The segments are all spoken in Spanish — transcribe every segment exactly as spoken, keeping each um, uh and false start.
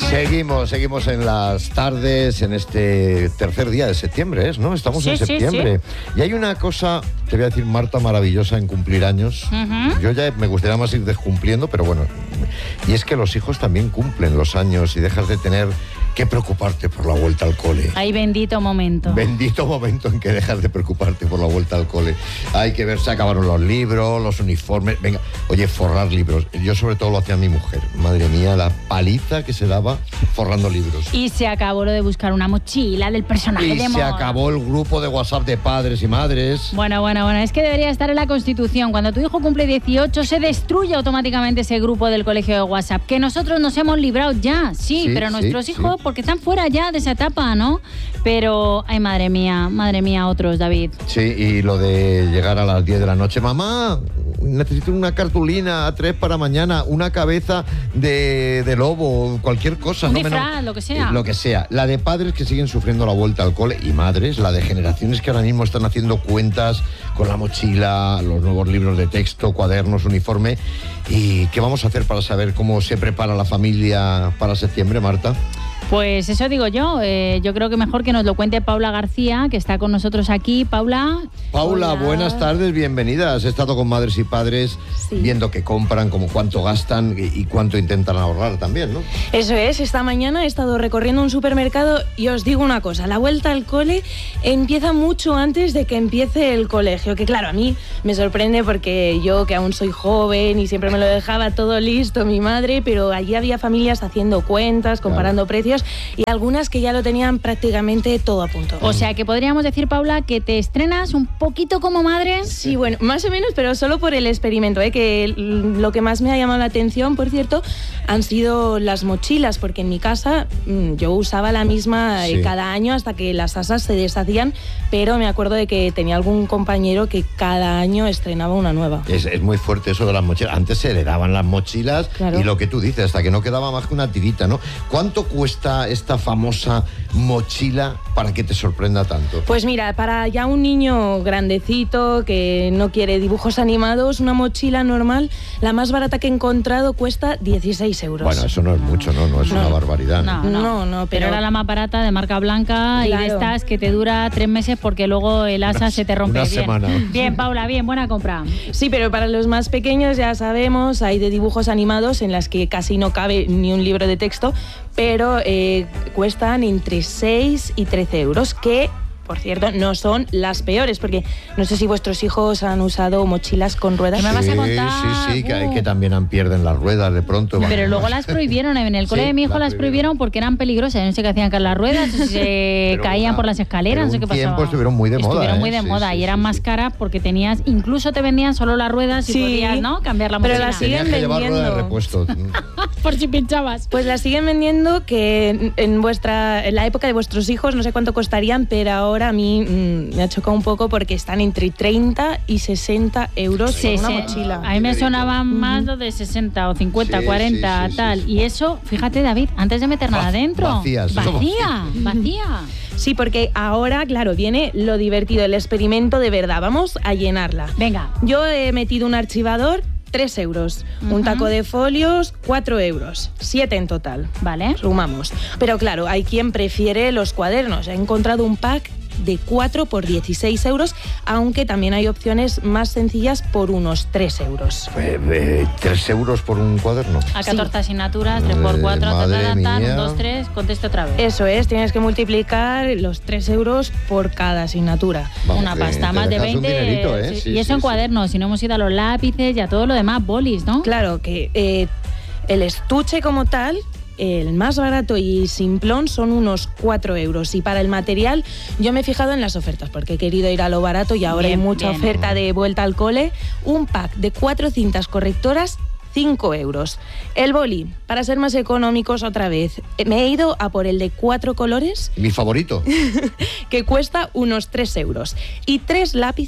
Seguimos, seguimos en las tardes, en este tercer día de septiembre, ¿es? ¿No? Estamos sí, en septiembre. Sí, sí. Y hay una cosa, te voy a decir, Marta, maravillosa en cumplir años. Uh-huh. Yo ya me gustaría más ir descumpliendo, pero bueno. Y es que los hijos también cumplen los años y dejas de tener que preocuparte por la vuelta al cole. Ay, bendito momento. Bendito momento en que dejas de preocuparte por la vuelta al cole. Hay que ver, se acabaron los libros, los uniformes. Venga, oye, forrar libros. Yo sobre todo lo hacía mi mujer. Madre mía, la paliza que se daba forrando libros. Y se acabó lo de buscar una mochila del personaje y de moda. Y se acabó el grupo de WhatsApp de padres y madres. Bueno, bueno, bueno. Es que debería estar en la Constitución. Cuando tu hijo cumple dieciocho, se destruye automáticamente ese grupo del colegio de WhatsApp. Que nosotros nos hemos librado ya, sí, sí pero nuestros sí, hijos... Sí. Porque están fuera ya de esa etapa, ¿no? Pero, ay, madre mía, madre mía, otros, David. Sí, y lo de llegar a las diez de la noche. Mamá, necesito una cartulina A tres para mañana, una cabeza de, de lobo, cualquier cosa. Un no disfraz, menos, lo que sea. Eh, lo que sea. La de padres que siguen sufriendo la vuelta al cole y madres, la de generaciones que ahora mismo están haciendo cuentas con la mochila, los nuevos libros de texto, cuadernos, uniforme. ¿Y qué vamos a hacer para saber cómo se prepara la familia para septiembre, Marta? Pues eso digo yo, eh, yo creo que mejor que nos lo cuente Paula García, que está con nosotros aquí. Paula. Paula, hola. Buenas tardes, bienvenida. Has estado con madres y padres sí. viendo qué compran, como cuánto gastan y, y cuánto intentan ahorrar también, ¿no? Eso es, esta mañana he estado recorriendo un supermercado y os digo una cosa, la vuelta al cole empieza mucho antes de que empiece el colegio, que claro, a mí me sorprende porque yo que aún soy joven y siempre me lo dejaba todo listo mi madre, pero allí había familias haciendo cuentas, comparando claro. precios y algunas que ya lo tenían prácticamente todo a punto. O sea, que podríamos decir, Paula, que te estrenas un poquito como madre. Sí, bueno, más o menos, pero solo por el experimento, ¿eh? Que lo que más me ha llamado la atención, por cierto, han sido las mochilas, porque en mi casa yo usaba la misma sí. cada año hasta que las asas se deshacían, pero me acuerdo de que tenía algún compañero que cada año estrenaba una nueva. Es, es muy fuerte eso de las mochilas. Antes se heredaban las mochilas claro. y lo que tú dices, hasta que no quedaba más que una tirita, ¿no? ¿Cuánto cuesta esta famosa mochila para que te sorprenda tanto? Pues mira, para ya un niño grandecito que no quiere dibujos animados, una mochila normal, la más barata que he encontrado cuesta dieciséis euros. Bueno, eso no es mucho, ¿no? No es no. una barbaridad. No, no, no, no pero... pero era la más barata, de marca blanca claro. y de estas que te dura tres meses porque luego el asa una, se te rompe. Una bien. semana. Bien, Paula, bien, buena compra. Sí, pero para los más pequeños ya sabemos, hay de dibujos animados en las que casi no cabe ni un libro de texto, pero eh, cuestan entre seis y trece euros, que, por cierto, no son las peores, porque no sé si vuestros hijos han usado mochilas con ruedas. ¿Qué me vas a contar? Sí, sí, que, uh. que también pierden las ruedas de pronto. Pero luego las prohibieron, en el cole sí, de mi hijo las prohibieron porque eran peligrosas, no sé qué hacían con las ruedas, o si se caían una, por las escaleras, no sé qué pasó. Tiempo estuvieron muy de moda. Estuvieron ¿eh? muy de sí, moda sí, y eran sí, más sí. caras porque tenías, incluso te vendían solo las ruedas y sí. podías, ¿no?, cambiar la mochila. Pero las siguen Tenías que vendiendo. llevar rueda de repuesto. Por si pinchabas. Pues las siguen vendiendo, que en vuestra en la época de vuestros hijos no sé cuánto costarían, pero ahora a mí mmm, me ha chocado un poco porque están entre treinta y sesenta euros sí, por una sí. mochila. A mí me sonaban uh-huh. más los de sesenta o cincuenta, sí, cuarenta, sí, sí, tal. Sí, sí. Y eso, fíjate, David, antes de meter nada dentro. Vacías. Vacía, vacía. Sí, porque ahora, claro, viene lo divertido, el experimento de verdad. Vamos a llenarla. Venga. Yo he metido un archivador, tres euros. Uh-huh. Un taco de folios, cuatro euros. siete en total. Vale. Sumamos. Pero claro, hay quien prefiere los cuadernos. He encontrado un pack de cuatro por dieciséis euros, aunque también hay opciones más sencillas por unos tres euros. Eh, eh, ¿tres euros por un cuaderno? A catorce sí. asignaturas, tres por cuatro, eh, un, dos, tres, conteste otra vez. Eso es, tienes que multiplicar los tres euros por cada asignatura. Vamos, una pasta, más de veinte. Dinerito, ¿eh? sí, sí, y eso sí, en sí. cuadernos, si no hemos ido a los lápices y a todo lo demás, bolis, ¿no? Claro, que eh, el estuche como tal, el más barato y simplón son unos cuatro euros. Y para el material yo me he fijado en las ofertas porque he querido ir a lo barato y ahora bien, hay mucha bien. oferta de vuelta al cole. Un pack de cuatro cintas correctoras, cinco euros. El boli, para ser más económicos otra vez, me he ido a por el de cuatro colores. Mi favorito. Que cuesta unos tres euros. Y tres lápices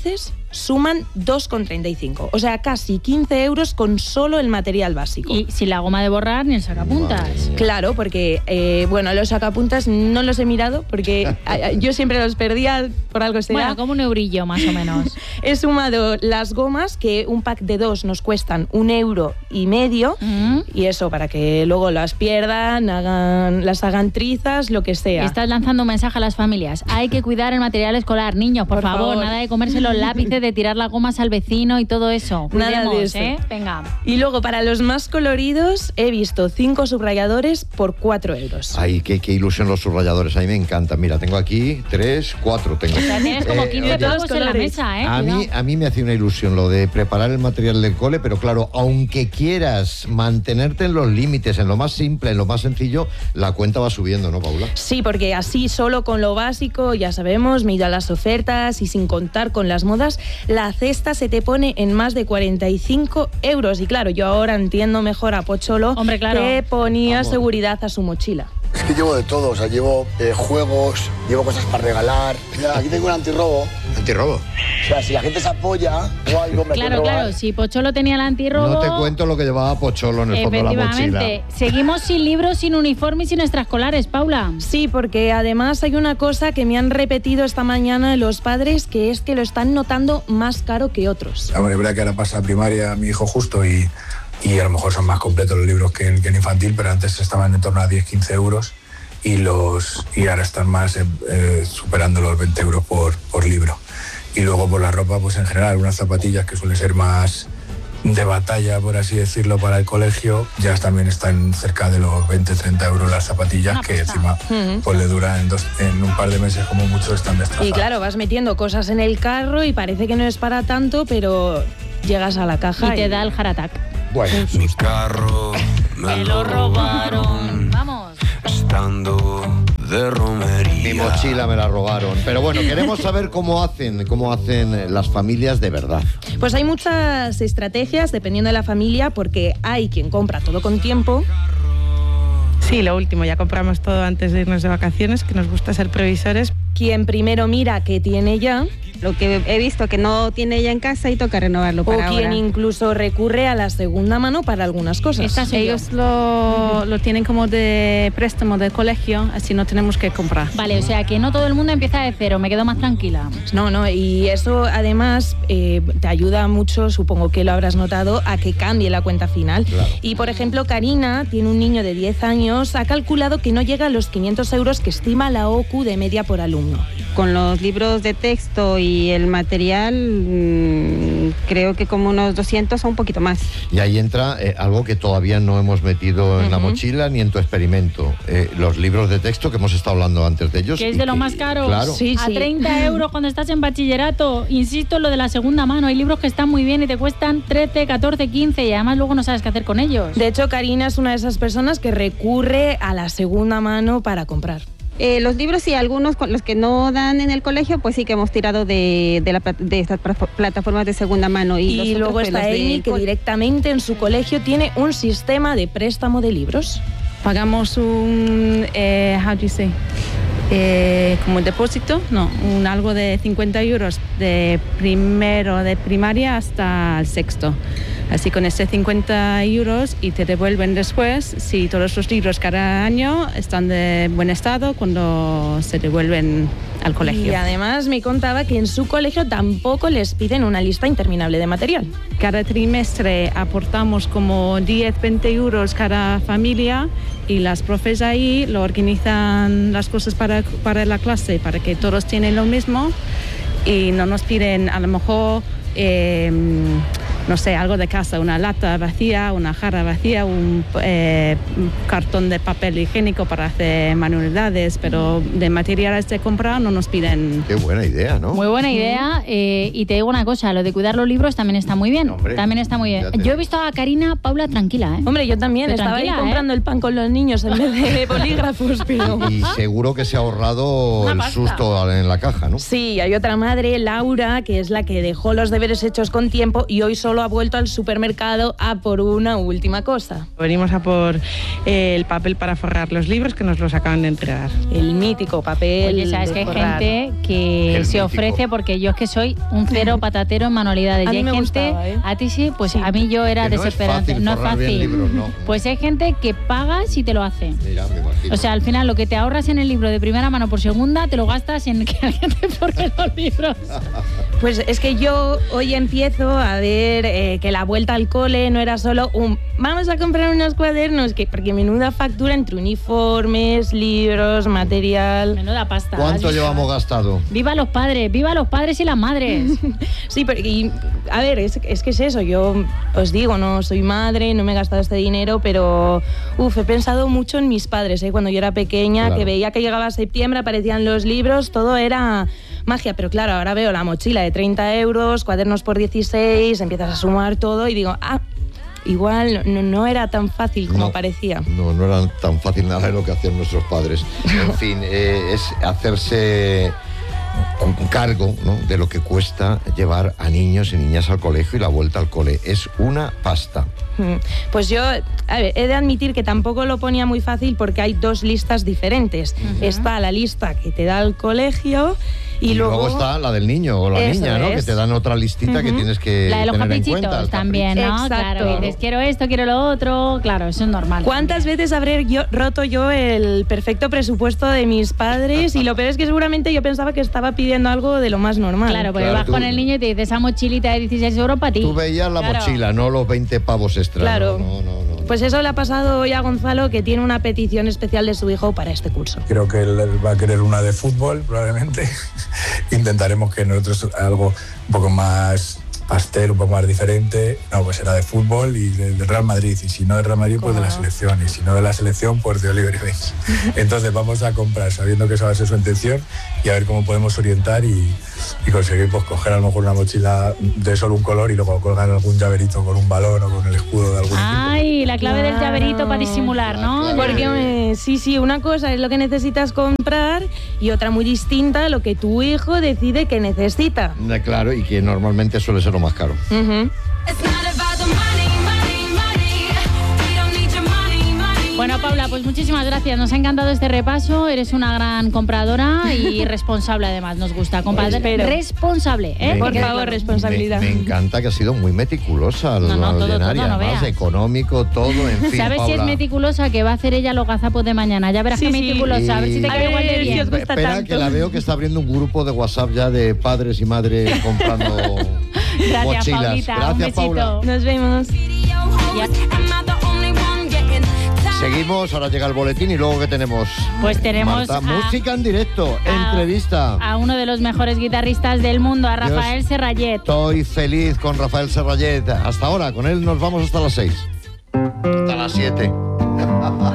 suman dos con treinta y cinco. O sea, casi quince euros con solo el material básico. Y sin la goma de borrar ni el sacapuntas. Claro, porque, eh, bueno, los sacapuntas no los he mirado porque yo siempre los perdía, por algo será. Bueno, como un eurillo más o menos. He sumado las gomas, que un pack de dos nos cuestan un euro y medio, uh-huh. y eso para que luego las pierdan, hagan, las hagan trizas, lo que sea. Estás lanzando un mensaje a las familias. Hay que cuidar el material escolar, niños, por, por favor, favor, nada de comerse los lápices, de tirar las gomas al vecino y todo eso. Cuidemos, nada de eso. ¿eh? Venga. Y luego, para los más coloridos, he visto cinco subrayadores por cuatro euros. Ay, qué, qué ilusión los subrayadores, a mí me encantan. Mira, tengo aquí tres, cuatro tengo. O sea, tienes como quince eh, todos en la mesa, ¿eh? A mí, a mí me hacía una ilusión lo de preparar el material del cole, pero claro, aunque quieras mantenerte en los límites, en lo más simple, en lo más sencillo, la cuenta va subiendo, ¿no, Paula? Sí, porque así solo con lo básico, ya sabemos, me he ido a las ofertas y sin contar con las modas, la cesta se te pone en más de cuarenta y cinco euros. Y claro, yo ahora entiendo mejor a Pocholo. Hombre, claro. Que ponía Vamos. seguridad a su mochila. Es que llevo de todo, o sea, llevo eh, juegos, llevo cosas para regalar. Mira, aquí tengo un antirrobo. ¿Antirrobo? O sea, si la gente se apoya, o algo me Claro, claro, si Pocholo tenía el antirrobo... No te cuento lo que llevaba Pocholo en el fondo de la mochila. Efectivamente. Seguimos sin libros, sin uniforme y sin extraescolares, Paula. Sí, porque además hay una cosa que me han repetido esta mañana los padres, que es que lo están notando más caro que otros. La verdad que ahora pasa a primaria mi hijo justo y... y a lo mejor son más completos los libros que en, que en infantil, pero antes estaban en torno a diez a quince euros y, los, y ahora están más eh, eh, superando los veinte euros por, por libro. Y luego por la ropa, pues en general, unas zapatillas que suelen ser más de batalla, por así decirlo, para el colegio, ya también están cerca de los veinte a treinta euros las zapatillas, que encima uh-huh. pues le duran en, dos, en un par de meses como mucho, están destrozadas. Y claro, vas metiendo cosas en el carro y parece que no es para tanto, pero llegas a la caja y, y... te da el heart attack. Bueno, mi carro me, me lo robaron. Vamos. Estando de romería. Mi mochila me la robaron. Pero bueno, queremos saber cómo hacen, cómo hacen las familias de verdad. Pues hay muchas estrategias dependiendo de la familia, porque hay quien compra todo con tiempo. Sí, lo último, ya compramos todo antes de irnos de vacaciones, que nos gusta ser previsores. Quien primero mira qué tiene ya. Lo que he visto que no tiene ya en casa y toca renovarlo para ahora. O quien ahora. incluso recurre a la segunda mano para algunas cosas. Ellos lo, lo tienen como de préstamo del colegio, así no tenemos que comprar. Vale, o sea que no todo el mundo empieza de cero, me quedo más tranquila. No, no, y eso además eh, te ayuda mucho, supongo que lo habrás notado, a que cambie la cuenta final. Claro. Y por ejemplo, Karina tiene un niño de diez años, ha calculado que no llega a los quinientos euros que estima la O C U de media por alumno. Con los libros de texto y el material, mmm, creo que como unos doscientos o un poquito más. Y ahí entra eh, algo que todavía no hemos metido en uh-huh. la mochila ni en tu experimento. Eh, los libros de texto que hemos estado hablando antes de ellos. Que es de lo que, más caro. Claro. Sí, sí. A treinta euros cuando estás en bachillerato. Insisto, lo de la segunda mano. Hay libros que están muy bien y te cuestan trece, catorce, quince y además luego no sabes qué hacer con ellos. De hecho, Karina es una de esas personas que recurre a la segunda mano para comprar. Eh, los libros sí, algunos con los que no dan en el colegio, pues sí que hemos tirado de, de, la, de estas plataformas de segunda mano. Y, y los luego otros, está pues, Eli, que directamente en su colegio tiene un sistema de préstamo de libros. Pagamos un, eh, how do you say, eh, como depósito, no, un algo de cincuenta euros de primero de primaria hasta el sexto. Así con ese cincuenta euros y te devuelven después, si todos los libros cada año están de buen estado, cuando se devuelven al colegio. Y además me contaba que en su colegio tampoco les piden una lista interminable de material. Cada trimestre aportamos como diez, veinte euros cada familia y las profes ahí lo organizan las cosas para, para la clase, para que todos tienen lo mismo y no nos piden a lo mejor... Eh, no sé, algo de casa, una lata vacía, una jarra vacía, un, eh, un cartón de papel higiénico para hacer manualidades, pero de materiales de compra no nos piden. Qué buena idea, ¿no? Muy buena idea, eh, y te digo una cosa, lo de cuidar los libros también está muy bien. Hombre, también está muy bien. Yo he visto a Karina, Paula, tranquila, ¿eh? Hombre, yo también, pero estaba ahí comprando ¿eh? el pan con los niños en vez de bolígrafos, pero... Y seguro que se ha ahorrado una el pasta. Susto en la caja, ¿no? Sí, hay otra madre, Laura, que es la que dejó los deberes hechos con tiempo y hoy solo solo ha vuelto al supermercado a por una última cosa. Venimos a por eh, el papel para forrar los libros que nos los acaban de entregar. El mítico papel. Oye, sabes que hay forrar. gente que El se mítico. ofrece, porque yo es que soy un cero patatero en manualidades. A Y mí hay me gente, gustaba, ¿eh? a ti sí, pues Sí. a mí yo era Que no es desesperante. fácil no es forrar bien fácil. libros, no. Pues hay gente que pagas y te lo hace. Mira, me imagino. O sea, al final lo que te ahorras en el libro de primera mano por segunda, te lo gastas en que alguien te forre los libros. Pues es que yo hoy empiezo a ver eh, que la vuelta al cole no era solo un vamos a comprar unos cuadernos, que porque menuda factura entre uniformes, libros, material. Menuda pasta. ¿Cuánto ¿has visto? llevamos gastado? ¡Viva los padres! ¡Viva los padres y las madres! Sí, pero y, a ver, es, es que es eso, yo os digo, no soy madre, no me he gastado este dinero, pero uf, he pensado mucho en mis padres, ¿eh? Cuando yo era pequeña, Claro. que veía que llegaba septiembre, aparecían los libros, todo era magia, pero claro, ahora veo la mochila de treinta euros, cuadernos por dieciséis, empiezas a sumar todo y digo, ah, igual no, no era tan fácil como No, parecía. No, no era tan fácil nada de lo que hacían nuestros padres. En fin, eh, es hacerse un cargo, ¿no?, de lo que cuesta llevar a niños y niñas al colegio y la vuelta al cole. Es una pasta. Pues yo, a ver, he de admitir que tampoco lo ponía muy fácil porque hay dos listas diferentes. Uh-huh. Está la lista que te da el colegio y, Y, luego, está la del niño o la Eso niña, ¿no? es. Que te dan otra listita que Ujú. tienes que La de los tener en caprichitos cuenta. también, ¿no? Exacto. Claro, que dices, quiero esto, quiero lo otro. Claro, eso es normal. ¿Cuántas también. veces habré yo, roto yo el perfecto presupuesto de mis padres? Y lo peor es que seguramente yo pensaba que estaba pidiendo algo de lo más normal. Claro, porque Claro, vas tú- con el niño y te dice esa mochilita de dieciséis euros para ti. Tú veías la Claro. mochila, no los veinte pavos extra. Claro. No, no, no, no. Pues eso le ha pasado hoy a Gonzalo, que tiene una petición especial de su hijo para este curso. Creo que él va a querer una de fútbol, probablemente. Intentaremos que nosotros algo un poco más pastel, un poco más diferente. No, pues será de fútbol y del de Real Madrid. Y si no de Real Madrid, pues de la selección. Y si no de la selección, pues de Oliver y Benz. Entonces vamos a comprar sabiendo que esa va a ser su intención y a ver cómo podemos orientar y, y conseguir pues coger a lo mejor una mochila de solo un color y luego colgar algún llaverito con un balón o con el escudo de algún equipo. Ay, la clave del Claro. llaverito para disimular, ¿no? Claro. Porque eh, sí, sí, una cosa es lo que necesitas comprar y otra muy distinta lo que tu hijo decide que necesita. Eh, Claro, y que normalmente suele ser lo más caro. Ujú. Bueno, Paula, pues muchísimas gracias. Nos ha encantado este repaso. Eres una gran compradora y responsable, además. Nos gusta. Compradora Espero. responsable, ¿eh? Me Por Porque- encanta. favor, responsabilidad. Me, me encanta que ha sido muy meticulosa, No, no, todo, Llenaria, todo, no además, veas. económico, todo, en fin, ¿Sabes si es Paula. meticulosa que va a hacer ella los gazapos de mañana? Ya verás Sí, que sí. meticulosa. A ver si te Y- queda igual de A ver si bien. os gusta Espera, tanto. que la veo que está abriendo un grupo de WhatsApp ya de padres y madres comprando Gracias, mochilas. Paulita. Gracias, Un besito. Paula. Nos vemos. Seguimos, ahora llega el boletín y luego ¿qué tenemos? Pues tenemos Marta, a- música en directo, a- entrevista. A uno de los mejores guitarristas del mundo, a Rafael Dios. Serrallet. Estoy feliz con Rafael Serrallet. Hasta ahora, con él nos vamos hasta las seis. Hasta las siete.